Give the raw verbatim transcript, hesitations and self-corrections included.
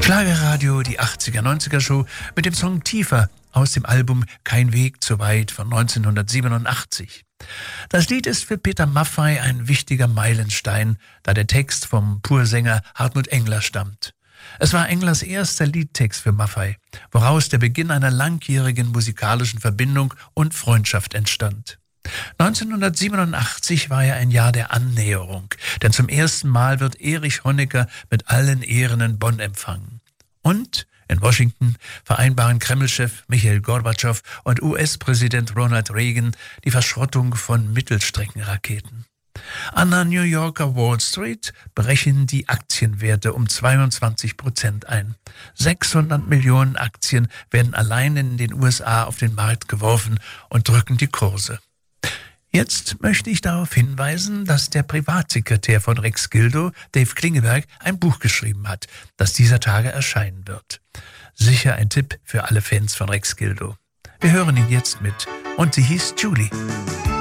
Schlagerradio, die achtziger neunziger Show mit dem Song Tiefer aus dem Album Kein Weg zu weit von neunzehnhundertsiebenundachtzig. Das Lied ist für Peter Maffay ein wichtiger Meilenstein, da der Text vom Pursänger Hartmut Engler stammt. Es war Englers erster Liedtext für Maffay, woraus der Beginn einer langjährigen musikalischen Verbindung und Freundschaft entstand. neunzehnhundertsiebenundachtzig war ja ein Jahr der Annäherung, denn zum ersten Mal wird Erich Honecker mit allen Ehren in Bonn empfangen. Und in Washington vereinbaren Kreml-Chef Michail Gorbatschow und U S-Präsident Ronald Reagan die Verschrottung von Mittelstreckenraketen. An der New Yorker Wall Street brechen die Aktienwerte um zweiundzwanzig Prozent ein. sechshundert Millionen Aktien werden allein in den U S A auf den Markt geworfen und drücken die Kurse. Jetzt möchte ich darauf hinweisen, dass der Privatsekretär von Rex Gildo, Dave Klingeberg, ein Buch geschrieben hat, das dieser Tage erscheinen wird. Sicher ein Tipp für alle Fans von Rex Gildo. Wir hören ihn jetzt mit. Und sie hieß Julie.